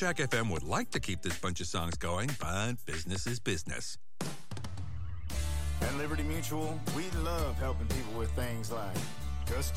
Jack FM would like to keep this bunch of songs going, but business is business. At Liberty Mutual, we love helping people with things like just